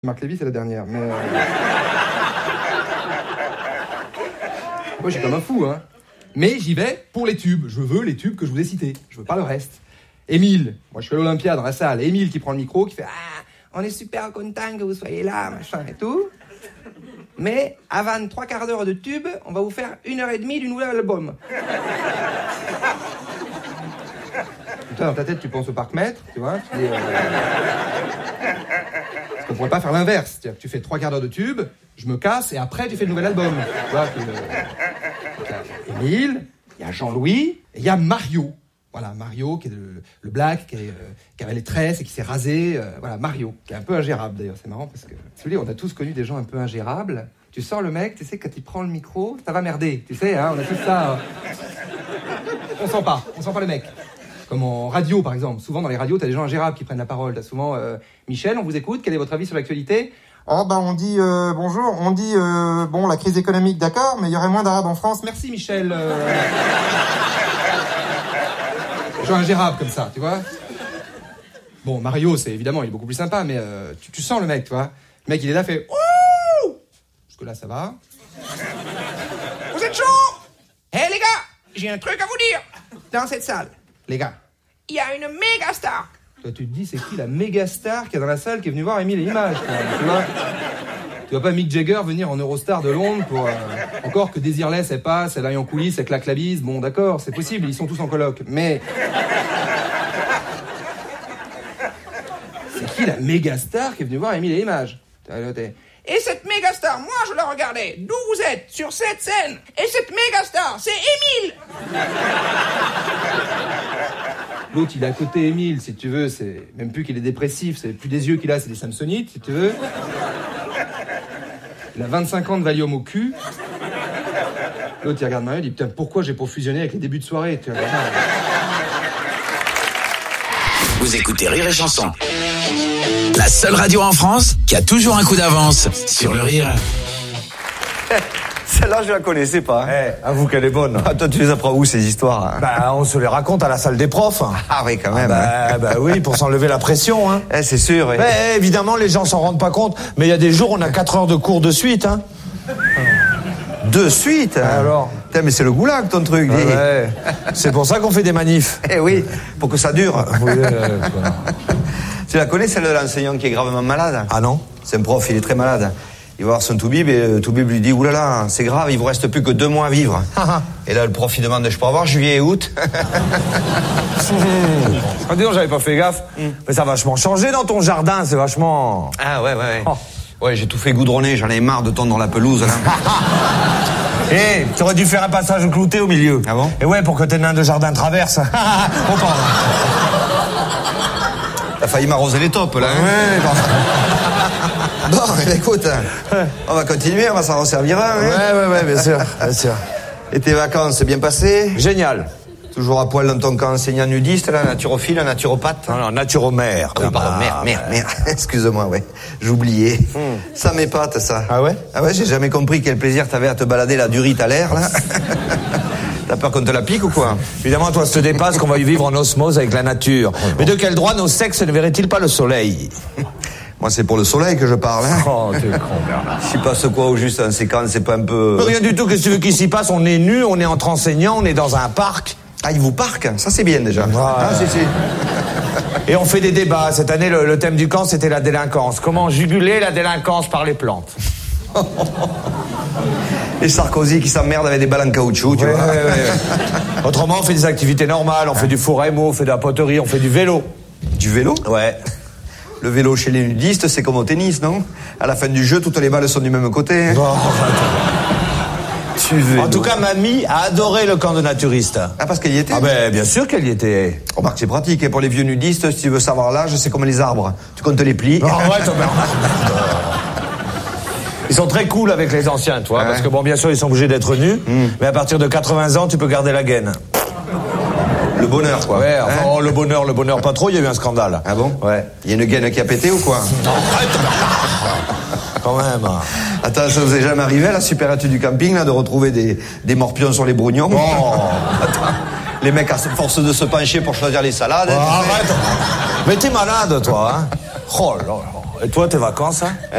Marc Lévy, c'est la dernière, mais... Moi, je suis comme un fou, hein. Mais j'y vais pour les tubes. Je veux les tubes que je vous ai cités. Je veux pas le reste. Émile, moi je suis à l'Olympia dans la salle. Émile qui prend le micro, qui fait « Ah, on est super content que vous soyez là, machin et tout. Mais avant 3/4 d'heure de tube, on va vous faire 1h30 du nouvel album. » Toi, dans ta tête, tu penses au parc-mètre, tu vois, tu dis... Parce qu'on pourrait pas faire l'inverse. C'est-à-dire que tu fais 3/4 d'heure de tube, je me casse, et après, tu fais le nouvel album. Tu vois, il y a Émile, il y a Jean-Louis, et il y a Mario. Voilà, Mario, qui est le black, qui avait les tresses et qui s'est rasé. Voilà, Mario, qui est un peu ingérable, d'ailleurs. C'est marrant, parce que, si vous voulez, on a tous connu des gens un peu ingérables. Tu sors le mec, tu sais, quand il prend le micro, ça va merder. Tu sais, hein, on a tout ça... On sent pas le mec. Comme en radio, par exemple. Souvent, dans les radios, t'as des gens ingérables qui prennent la parole. T'as souvent Michel, on vous écoute. Quel est votre avis sur l'actualité ? Oh, on dit, bonjour, on dit, bon, la crise économique, d'accord, mais il y aurait moins d'Arabes en France. Merci, Michel. Des gens ingérables comme ça, tu vois. Bon, Mario, c'est évidemment, il est beaucoup plus sympa, mais tu sens le mec, tu vois. Le mec, il est là, fait... Ouh ! Jusque-là, ça va. Vous êtes chaud ? Hé, les gars, j'ai un truc à vous dire. Dans cette salle, les gars, il y a une méga star. Toi, tu te dis, c'est qui la méga star qui est dans la salle qui est venue voir Émile et Images, tu vois ? Tu vois pas Mick Jagger venir en Eurostar de Londres pour... Encore que Désirless, elle passe, elle aille en coulisses, elle claque la bise. Bon, d'accord, c'est possible, ils sont tous en coloc. Mais... c'est qui la méga star qui est venue voir Émile et Images ? Et cette méga star, moi je la regardais d'où vous êtes, sur cette scène. Et cette méga star, c'est Émile. L'autre, il est à côté Émile, si tu veux, c'est même plus qu'il est dépressif, c'est plus des yeux qu'il a, c'est des Samsonites, si tu veux. Il a 25 ans de Valium au cul. L'autre, il regarde Mario, il dit, putain, pourquoi j'ai pas fusionné avec les débuts de soirée, tu vois. Vous écoutez Rire et Chanson. La seule radio en France qui a toujours un coup d'avance sur le rire. Celle-là, je la connaissais pas. Avoue qu'elle est bonne. Ah, toi, tu les apprends où, ces histoires? On se les raconte à la salle des profs. Ah oui, quand même. Oui, pour s'enlever la pression. Hein. C'est sûr. Oui. Évidemment, les gens s'en rendent pas compte. Mais il y a des jours, on a 4 heures de cours de suite. Hein. De suite? Alors? Putain, mais c'est le goulag, ton truc. Ouais. C'est pour ça qu'on fait des manifs. Oui, pour que ça dure. Oui, Tu la connais, celle de l'enseignant qui est gravement malade? Ah non? C'est un prof, il est très malade. Il va voir son toubib et Toubib lui dit « Oulala, c'est grave, il vous reste plus que 2 mois à vivre. » Et là, le prof, il demande « Je peux avoir juillet et août ?» Ah, dis donc, j'avais pas fait gaffe. Mais ça a vachement changé dans ton jardin, c'est vachement... Ah ouais. Ouais, j'ai tout fait goudronner, j'en ai marre de tondre dans la pelouse, là. Tu aurais dû faire un passage clouté au milieu. Ah bon? Et ouais, pour que tes nains de jardin traversent. T'as failli m'arroser les taupes, là. Bon, écoute, on va continuer, on va s'en resservir un. Ouais, bien sûr. Et tes vacances, bien passées? Génial. Toujours à poil dans ton camp enseignant nudiste, là, naturophile, naturopathe? Non, naturomère. Ah oui, pardon, merde. Excuse-moi, ouais. J'oubliais. Ça m'épate, ça. Ah ouais? Ah ouais, j'ai jamais compris quel plaisir t'avais à te balader la durite à l'air, là. T'as peur qu'on te la pique ou quoi? Évidemment, toi, ça te dépasse qu'on va y vivre en osmose avec la nature. Mais de quel droit nos sexes ne verraient-ils pas le soleil? Moi, c'est pour le soleil que je parle, hein. Oh, t'es con, Bernard. S'y passe quoi au juste en séquence, c'est pas un peu... Rien du tout, qu'est-ce que tu veux qu'il s'y passe? On est nus, on est entre enseignants, on est dans un parc. Ah, il vous parque? Ça, c'est bien, déjà. Ouais. Ah, si. Et on fait des débats. Cette année, le thème du camp, c'était la délinquance. Comment juguler la délinquance par les plantes? Et Sarkozy qui s'emmerde avec des balles en caoutchouc, tu vois. Ouais. Autrement, on fait des activités normales. On fait du four à émaux, on fait de la poterie, on fait du vélo. Du vélo? Ouais. Le vélo chez les nudistes, c'est comme au tennis, non? À la fin du jeu, toutes les balles sont du même côté. Bon, en tout cas, mamie a adoré le camp de naturistes. Ah, parce qu'elle y était? Ah bien sûr qu'elle y était. Remarque, c'est pratique. Et pour les vieux nudistes, si tu veux savoir l'âge, c'est comme les arbres. Tu comptes les plis. Ils sont très cool avec les anciens, toi. Parce que bon, bien sûr, ils sont obligés d'être nus. Mais à partir de 80 ans, tu peux garder la gaine. Le bonheur, quoi. Ouais, enfin, le bonheur pas trop, il y a eu un scandale. Ah bon? Ouais. Il y a une gaine qui a pété ou quoi? Non, arrête. Quand même. Attends, ça vous est jamais arrivé à la supérette du camping, là, de retrouver des morpions sur les brugnons? Attends, les mecs, à force de se pencher pour choisir les salades. Arrête. Mais t'es malade, toi, hein? Oh là là. Et toi, tes vacances, hein?